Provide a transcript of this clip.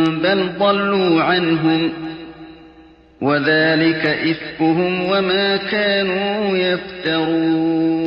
بل ضلوا عنهم وذلك إفكهم وما كانوا يفترون